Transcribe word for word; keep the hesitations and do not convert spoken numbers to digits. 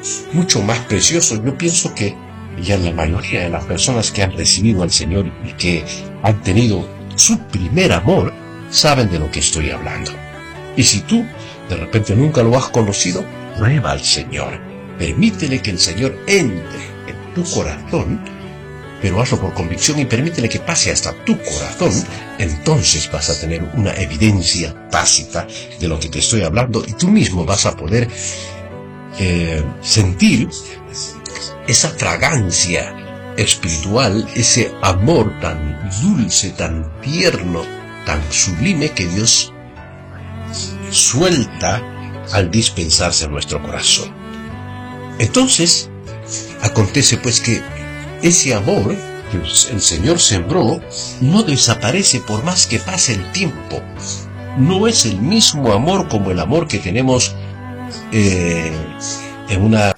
mucho más precioso. Yo pienso que ya la mayoría de las personas que han recibido al Señor y que han tenido su primer amor, saben de lo que estoy hablando. Y si tú de repente nunca lo has conocido, prueba al Señor. Permítele que el Señor entre en tu corazón, pero hazlo por convicción y permítele que pase hasta tu corazón. Entonces vas a tener una evidencia tácita de lo que te estoy hablando y tú mismo vas a poder eh, sentir esa fragancia espiritual, ese amor tan dulce, tan tierno, tan sublime que Dios suelta al dispensarse a nuestro corazón. Entonces, acontece pues que ese amor que el Señor sembró no desaparece por más que pase el tiempo. No es el mismo amor como el amor que tenemos eh, en una